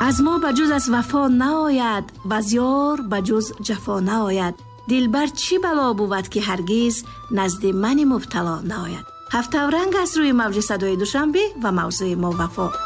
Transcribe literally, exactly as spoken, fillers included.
از ما بجز از وفا نآید، وز یار بجز جفا نآید. دلبر چی بلا بود که هرگز نزد من مبتلا نآید. هفته رنگ از روی موج صدای دوشنبه و موضوع ما وفا.